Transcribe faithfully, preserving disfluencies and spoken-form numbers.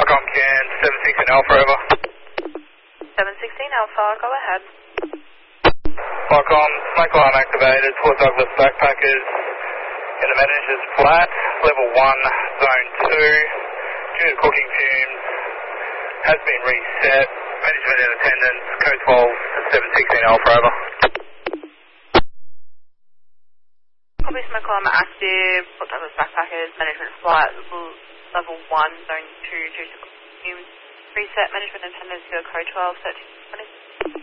Qualcomm can seven sixteen Alpha over. seven sixteen Alpha, go ahead. Qualcomm, smoke alarm activated, Port Douglas backpackers in the manager's flat, level one, zone two, due to cooking fumes, has been reset, management in attendance, code twelve seven sixteen Alpha over. Copy, smoke alarm active, Port Douglas backpackers, management flight, level one, zone two, due to cooking fumes, reset, management attendance, your code twelve thirteen.